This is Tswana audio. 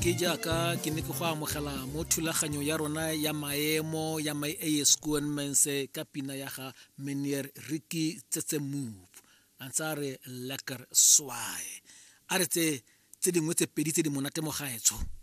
ke jaaka ke ne ke go amogela mo thulaganyo ya rona ya maemo ya my ASQ mense ka pina ya ga Menier Ricky Tsetsemove antsa re lekker swai a re tse dingwe tse pedi tse di monate mo gaetso